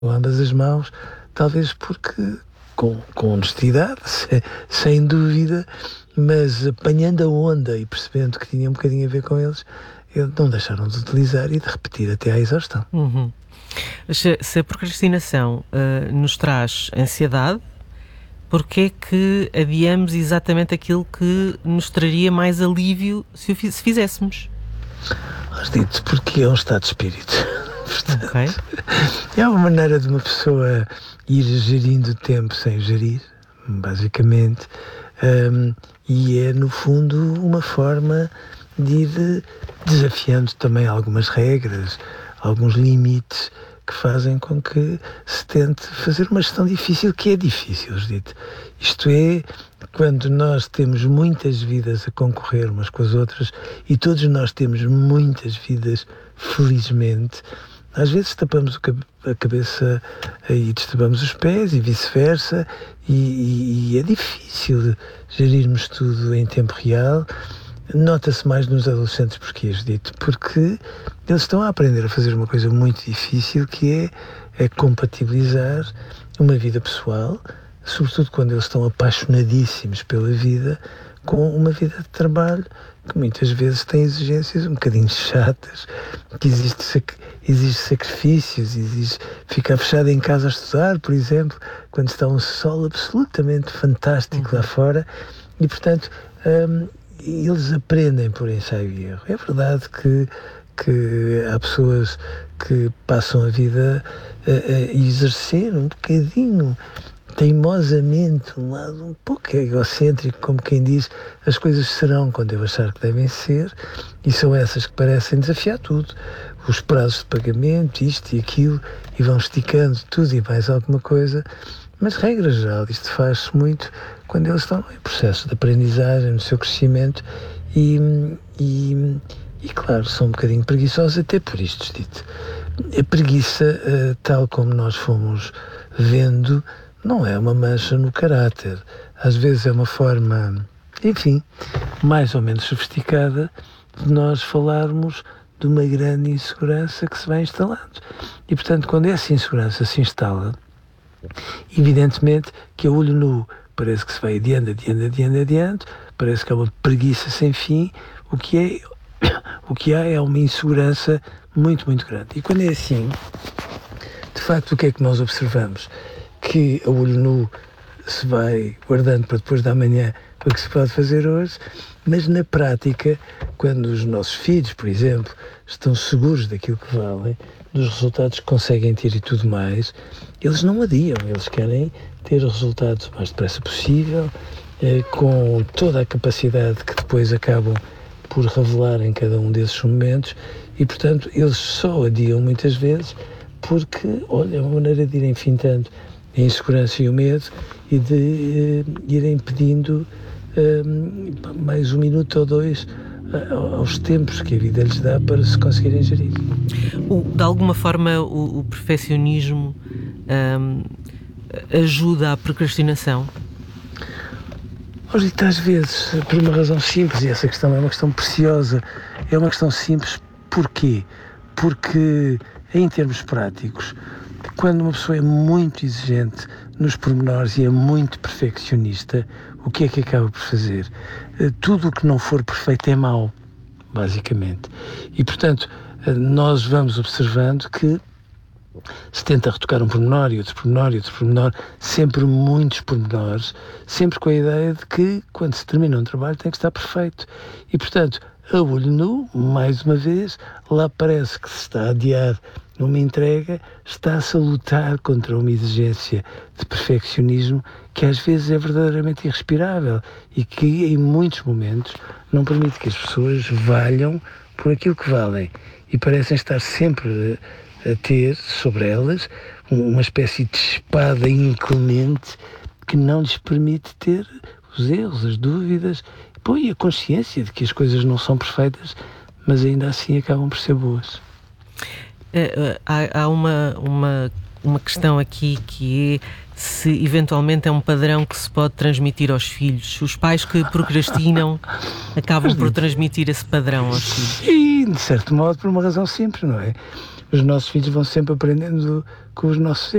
ambas as mãos, talvez porque, com honestidade, sem dúvida, mas apanhando a onda e percebendo que tinha um bocadinho a ver com eles não deixaram de utilizar e de repetir até à exaustão. Uhum. Se a procrastinação nos traz ansiedade, porque é que adiamos exatamente aquilo que nos traria mais alívio se fizéssemos? Dito, porque é um estado de espírito. Portanto, Ok. é uma maneira de uma pessoa ir gerindo o tempo sem gerir, basicamente, e é, no fundo, uma forma de ir desafiando também algumas regras, alguns limites que fazem com que se tente fazer uma gestão difícil, que é difícil, dito. Isto é, quando nós temos muitas vidas a concorrer umas com as outras, e todos nós temos muitas vidas, felizmente, às vezes tapamos a cabeça e destapamos os pés e vice-versa, e é difícil gerirmos tudo em tempo real. Nota-se mais nos adolescentes, porque eles estão a aprender a fazer uma coisa muito difícil, que é compatibilizar uma vida pessoal, sobretudo quando eles estão apaixonadíssimos pela vida, com uma vida de trabalho que muitas vezes tem exigências um bocadinho chatas, que exige sacrifícios, exige ficar fechado em casa a estudar, por exemplo, quando está um sol absolutamente fantástico lá fora, e portanto eles aprendem por ensaio e erro. É verdade que há pessoas que passam a vida a exercer um bocadinho teimosamente um lado um pouco egocêntrico, como quem diz, as coisas serão quando eu achar que devem ser, e são essas que parecem desafiar tudo, os prazos de pagamento, isto e aquilo, e vão esticando tudo e mais alguma coisa, mas regra geral isto faz-se muito quando eles estão em processo de aprendizagem, no seu crescimento, e claro, são um bocadinho preguiçosos até por isto, dito. A preguiça, tal como nós fomos vendo, não é uma mancha no caráter. Às vezes é uma forma, enfim, mais ou menos sofisticada de nós falarmos de uma grande insegurança que se vai instalando. E, portanto, quando essa insegurança se instala, evidentemente que a olho nu parece que se vai adiante, parece que há uma preguiça sem fim, o que há é uma insegurança muito, muito grande. E quando é assim, de facto, o que é que nós observamos? Que a olho nu se vai guardando para depois da manhã o que se pode fazer hoje, mas na prática, quando os nossos filhos, por exemplo, estão seguros daquilo que valem, dos resultados que conseguem ter e tudo mais, eles não adiam, eles querem ter os resultados o mais depressa possível, com toda a capacidade que depois acabam por revelar em cada um desses momentos, e portanto eles só adiam muitas vezes porque, olha, é uma maneira de irem fintando a insegurança e o medo e de irem pedindo mais um minuto ou dois aos tempos que a vida lhes dá para se conseguirem gerir. De alguma forma o perfeccionismo ajuda à procrastinação? Às vezes, por uma razão simples, e essa questão é uma questão preciosa, é uma questão simples. Porquê? Porque, em termos práticos, quando uma pessoa é muito exigente nos pormenores e é muito perfeccionista, o que é que acaba por fazer? Tudo o que não for perfeito é mau, basicamente. E, portanto, nós vamos observando que se tenta retocar um pormenor e outro pormenor e outro pormenor, sempre muitos pormenores, sempre com a ideia de que, quando se termina um trabalho, tem que estar perfeito. E, portanto, a olho nu, mais uma vez, lá parece que se está a adiar numa entrega, está-se a lutar contra uma exigência de perfeccionismo que às vezes é verdadeiramente irrespirável e que, em muitos momentos, não permite que as pessoas valham por aquilo que valem e parecem estar sempre a ter sobre elas uma espécie de espada inclemente que não lhes permite ter os erros, as dúvidas, e a consciência de que as coisas não são perfeitas, mas ainda assim acabam por ser boas. Há uma questão aqui que é se eventualmente é um padrão que se pode transmitir aos filhos. Os pais que procrastinam acabam por transmitir esse padrão aos filhos. E, de certo modo, por uma razão simples, não é? os nossos filhos vão sempre aprendendo com os nossos erros.